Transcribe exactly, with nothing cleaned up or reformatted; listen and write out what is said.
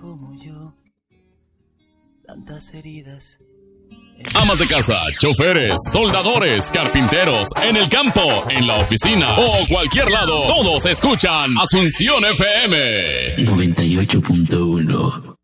como yo, tantas heridas. Amas de casa, choferes, soldadores, carpinteros, en el campo, en la oficina o cualquier lado, todos escuchan Asunción F M noventa y ocho punto uno.